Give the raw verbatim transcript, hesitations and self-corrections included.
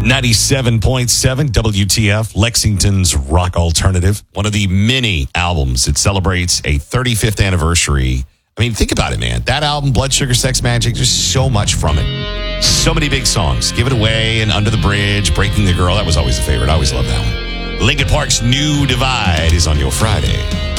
ninety-seven point seven W T F, Lexington's rock alternative. One of the many albums that celebrates a thirty-fifth anniversary. I mean, think about it, man. That album, Blood Sugar Sex Magic, there's so much from it. So many big songs. Give It Away and Under the Bridge, Breaking the Girl. That was always a favorite. I always loved that one. Linkin Park's New Divide is on your Friday.